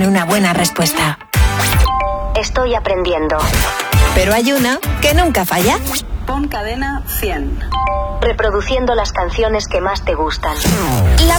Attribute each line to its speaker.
Speaker 1: tiene una buena respuesta.
Speaker 2: Estoy aprendiendo.
Speaker 1: Pero hay una que nunca falla.
Speaker 3: Pon Cadena 100.
Speaker 2: Reproduciendo las canciones que más te gustan.
Speaker 1: La